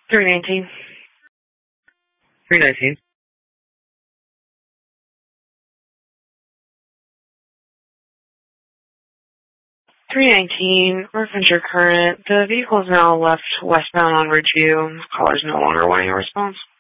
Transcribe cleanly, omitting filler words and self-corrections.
319. 319. 319, reference your current. The vehicle is now left westbound on Ridgeview. Caller's no longer wanting a response.